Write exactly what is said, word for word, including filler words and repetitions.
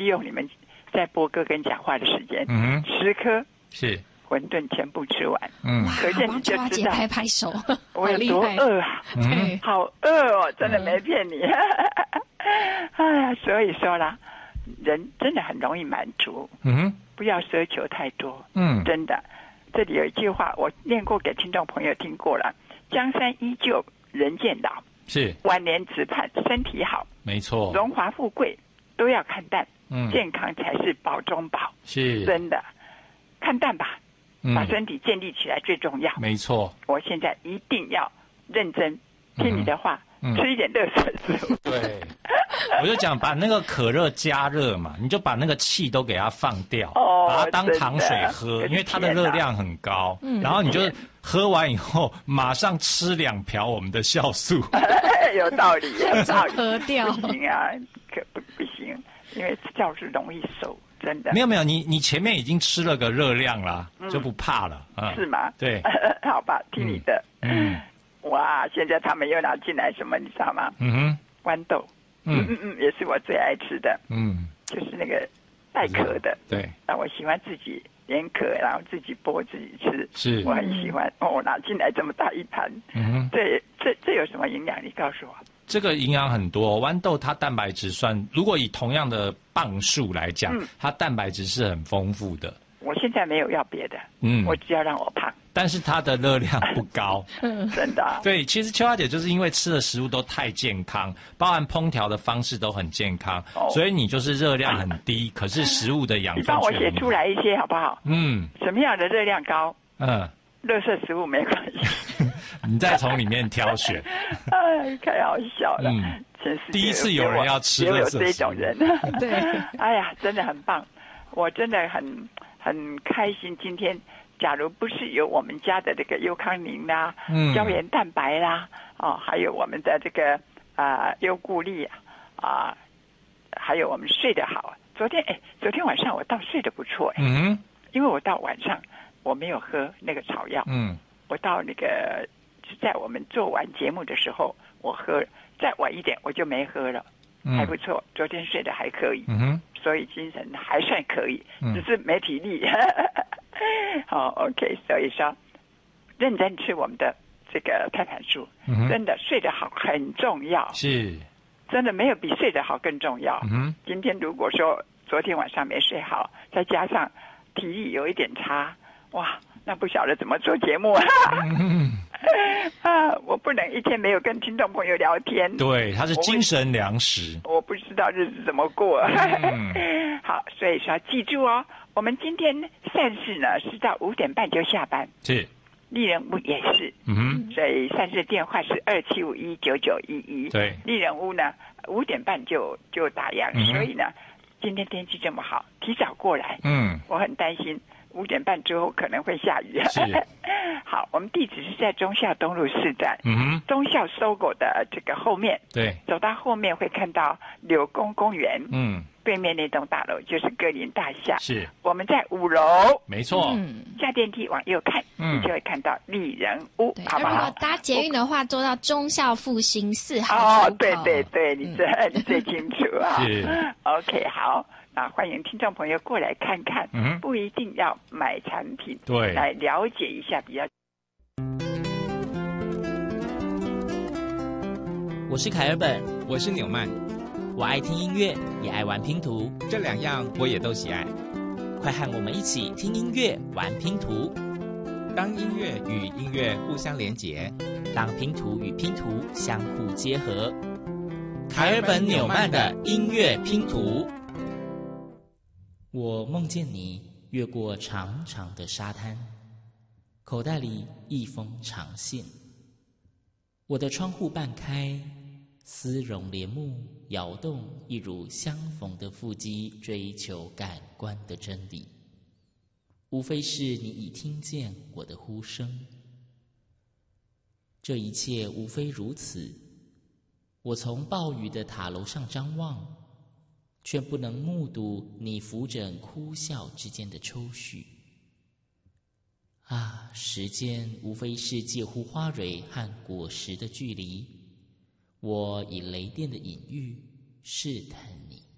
利用你们在播歌跟讲话的时间， 嗯， 十颗是馄饨全部吃完， 嗯， 可见你就知道姐拍拍手， 我有多饿啊， 嗯， 好饿哦，真的没骗你。哎呀，所以说啦，人真的很容易满足， 嗯， 不要奢求太多， 嗯， 真的。这里有一句话，我念过给听众朋友听过了：江山依旧，人渐老。 是晚年只盼身体好， 没错， 荣华富贵都要看淡， 嗯， 健康才是宝中宝， 是真的，看淡吧， 嗯， 把身体建立起来最重要。 没错， 我现在一定要认真听你的话， 嗯、 吃一点热水食物。 对，我就讲把那个可乐加热嘛，你就把那个气都给它放掉， 哦， 把它当糖水喝，因为它的热量很高， 嗯， 然后你就喝完以后马上吃两瓢我们的酵素。 有道理，有道理， 喝掉不行啊，可不不行，因为酵素容易熟，真的。 没有没有，你你前面已经吃了个热量啦，嗯、就不怕了，嗯， 是吗？ 对， 好吧，听你的。 嗯， 哇，现在他们又拿进来什么，你知道吗？ 嗯哼， 豌豆，嗯嗯嗯，也是我最爱吃的， 嗯， 就是那个带壳的， 对， 那我喜欢自己连壳，然后自己剥自己吃， 是， 我很喜欢。哦，拿进来这么大一盘， 嗯哼， 这这这有什么营养？你告诉我。 这个营养很多，豌豆它蛋白质算，如果以同样的磅数来讲，嗯、它蛋白质是很丰富的。 我现在没有要别的， 嗯， 我只要让我胖。 但是它的热量不高， 真的、啊。 对，其实秋花姐就是因为吃的食物都太健康，包含烹调的方式都很健康，哦、所以你就是热量很低，可是食物的养分。 你帮我写出来一些好不好？ 嗯。 什么样的热量高？ 嗯。 垃圾食物没关系。 你再从里面挑选。 哎，太好笑了。嗯。 第一次有人要吃垃圾食物。 有这种人。 对。 哎呀，真的很棒，我真的很很开心。今天，假如不是有我们家的这个优康宁啦、嗯、胶原蛋白啦，哦，还有我们的这个啊、呃、优固力啊、呃，还有我们睡得好。昨天哎，昨天晚上我倒睡得不错哎， 嗯， 因为我到晚上我没有喝那个草药， 嗯， 我到那个在我们做完节目的时候我喝，再晚一点我就没喝了，嗯、还不错，昨天睡得还可以， 嗯哼， 所以精神还算可以， 嗯、 只是没体力。好 ，OK， 所以说认真吃我们的这个胎盘素， 嗯、 真的睡得好很重要， 是， 真的没有比睡得好更重要。 嗯、 今天如果说昨天晚上没睡好，再加上体力有一点差，哇，那不晓得怎么做节目啊！ 嗯、 啊，我不能一天没有跟听众朋友聊天。 对，它是精神粮食。 我, 我不知道日子怎么过。 嗯、 好，所以说记住哦，我们今天善事呢是到五点半就下班。 是。 丽人屋也是， 嗯哼， 所以善事电话是二七五一九九一一。 对， 丽人屋呢五点半就就打烊， 嗯、 所以呢，今天天气这么好，提早过来。 嗯， 我很担心五点半之后可能会下雨。 是， 好，我们地址是在忠孝东路四段， 嗯哼， 忠孝搜狗的这个后面。 对， 走到后面会看到柳公公园。 嗯。 对面那栋大楼就是歌林大厦， 是我们在五楼， 没错。 嗯， 下电梯往右看，嗯，你就会看到丽人屋，好不好？ 如果搭捷运的话，坐到忠孝复兴四号。 哦，对对对，你这、嗯、你最清楚啊。 是 ，OK， 好，那欢迎听众朋友过来看看， 嗯， 不一定要买产品， 对， 来了解一下比较。 我是凯尔本， 我是纽曼。 我爱听音乐，也爱玩拼图， 这两样我也都喜爱。 快和我们一起听音乐、玩拼图。 当音乐与音乐互相连结， 当拼图与拼图相互结合。凯尔本纽曼的音乐拼图。我梦见你越过长长的沙滩，口袋里一封长信。我的窗户半开，丝绒帘幕摇动，一如相逢的腹肌，追求感官的真理。无非是你已听见我的呼声。这一切无非如此。我从暴雨的塔楼上张望，却不能目睹你扶枕哭笑之间的抽搐。啊，时间无非是介乎花蕊和果实的距离。我以雷电的隐喻试探你。